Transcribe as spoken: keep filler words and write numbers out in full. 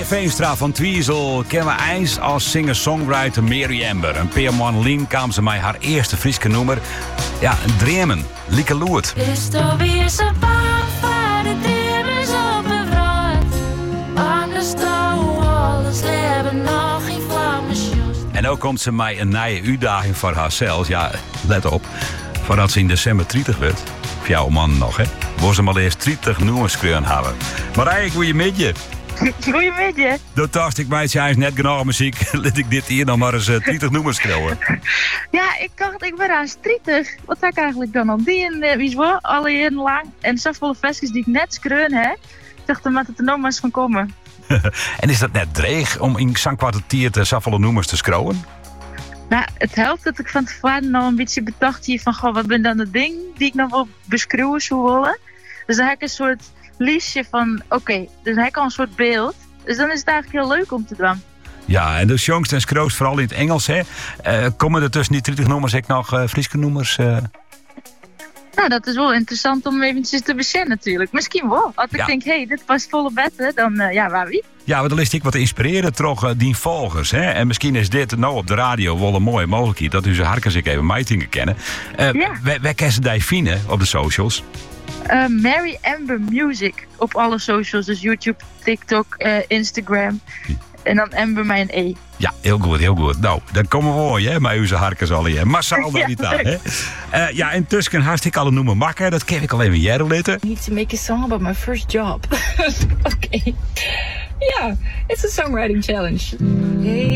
Marije Veenstra van Twiesel kennen we eens als singer-songwriter Mary Amber. Een paar maanden geleden kwam ze met haar eerste Frieske nummer. Ja, Dremen, Lieke Loert. Is toch weer zo bang voor de dieren op een wraad. Anders dan alles hebben nog geen vlammetjes. En ook komt ze met een nieuwe uitdaging voor haarzelf. Ja, let op. Voordat ze in december dertig wordt. Voor jouw man nog, hè. Wil ze maar eerst dertig nummers kunnen hebben. Marije, goeiemiddag. Goedemiddag. Dat dacht ik, meisje, hij is net genoeg muziek. Laat ik dit hier nog maar eens uh, dertig nummers schreeuwen. Ja, ik dacht, ik ben aan dertig. Wat heb ik eigenlijk dan al? Die en uh, wie is wel, alle jaren lang. En zoveel versjes die ik net skreun, hè. Ik dacht, dan moet het er nog maar eens van komen. En is dat net dreig om in zo'n kwartier te zoveel nummers te schreeuwen? Nou, het helpt dat ik van tevoren nog een beetje bedacht hier van, goh, wat ben dan de ding die ik nog wel beschreeuwen zou willen. Dus dan heb ik een soort liestje van, oké, okay, dus dan heb ik al een soort beeld. Dus dan is het eigenlijk heel leuk om te doen. Ja, en de jongs en scroos vooral in het Engels, hè. Uh, komen er tussen die dertig nummers ook nog uh, Frieske nummers? Uh... Nou, dat is wel interessant om eventjes te bezinnen natuurlijk. Misschien wel. Als ik ja. denk, hé, hey, dit was volle bette, dan uh, ja, waar wie? Ja, maar dan is ik wat inspireren toch uh, die volgers, hè. En misschien is dit nou op de radio wel een mooie mogelijkheid dat u ze harkens ik even meitingen kennen. Uh, ja. Wij, wij kennen die vinden op de socials. Uh, Mary Amber Music op alle socials, dus YouTube, TikTok, uh, Instagram. En dan Amber met een E. Ja, heel goed, heel goed. Nou, dan komen we hoor, hè, maar uw harkens al hier. Massaal naar die taal, hè. Uh, ja, intussen hartstikke alle noemen makken. Dat ken ik al even jaren later. I need to make a song about my first job. Okay. Yeah, it's a songwriting challenge. Hey.